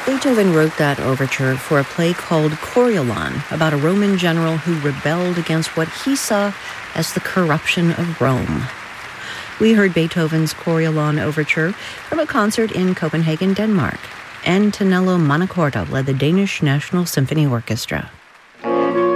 Beethoven wrote that overture for a play called Coriolan, about a Roman general who rebelled against what he saw as the corruption of Rome. We heard Beethoven's Coriolan overture from a concert in Copenhagen, Denmark. And Tonello Manacorda led the Danish National Symphony Orchestra.